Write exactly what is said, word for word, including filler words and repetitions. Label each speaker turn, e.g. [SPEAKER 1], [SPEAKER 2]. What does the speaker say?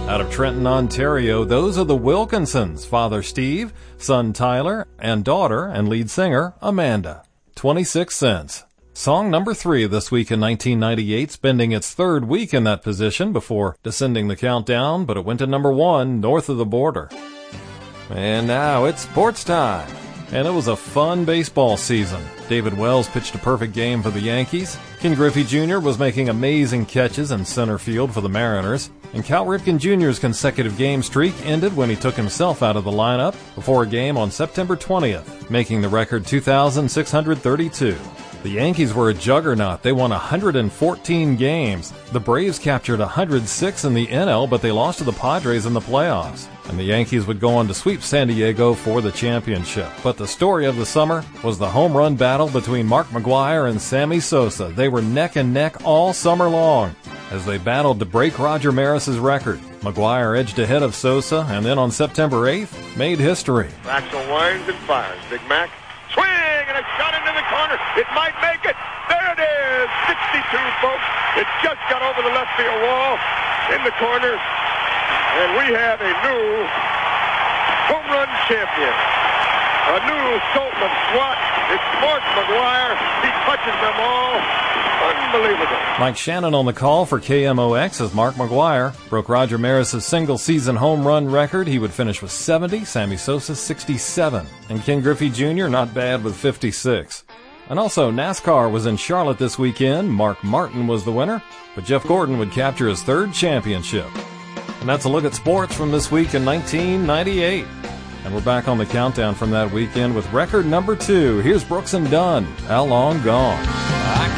[SPEAKER 1] Out of Trenton, Ontario, those are the Wilkinsons, father Steve, son Tyler, and daughter and lead singer Amanda. twenty-six cents. Song number three this week in nineteen ninety-eight, spending its third week in that position before descending the countdown, but it went to number one north of the border. And now it's sports time. And it was a fun baseball season. David Wells pitched a perfect game for the Yankees. Ken Griffey Junior was making amazing catches in center field for the Mariners. And Cal Ripken Junior's consecutive game streak ended when he took himself out of the lineup before a game on September twentieth, making the record two thousand six hundred thirty-two. The Yankees were a juggernaut. They won one hundred fourteen games. The Braves captured one hundred six in the N L, but they lost to the Padres in the playoffs. And the Yankees would go on to sweep San Diego for the championship. But the story of the summer was the home run battle between Mark McGwire and Sammy Sosa. They were neck and neck all summer long as they battled to break Roger Maris's record. McGwire edged ahead of Sosa, and then on September eighth, made history.
[SPEAKER 2] Axel winds and fires. Big Mac, swing, and a shot into the corner. It might make it. There it is. sixty-two, folks. It just got over the left field wall in the corner. And we have a new home run champion. A new Sultan SWAT. It's Mark McGwire. He touches them all. Unbelievable.
[SPEAKER 1] Mike Shannon on the call for K M O X as Mark McGwire broke Roger Maris's single-season home run record. He would finish with seventy, Sammy Sosa sixty-seven, and Ken Griffey Junior not bad with fifty-six. And also, NASCAR was in Charlotte this weekend. Mark Martin was the winner, but Jeff Gordon would capture his third championship. And that's a look at sports from this week in nineteen ninety-eight. And we're back on the countdown from that weekend with record number two. Here's Brooks and Dunn, How Long Gone?